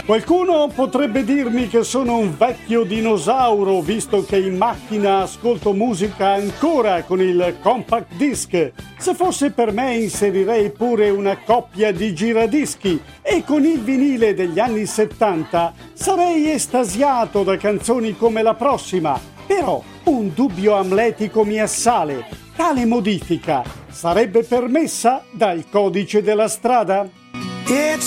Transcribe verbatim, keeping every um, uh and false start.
Qualcuno potrebbe dirmi che sono un vecchio dinosauro, visto che in macchina ascolto musica ancora con il compact disc. Se fosse per me inserirei pure una coppia di giradischi e con il vinile degli anni settanta sarei estasiato da canzoni come la prossima. Però un dubbio amletico mi assale. Tale modifica sarebbe permessa dal codice della strada?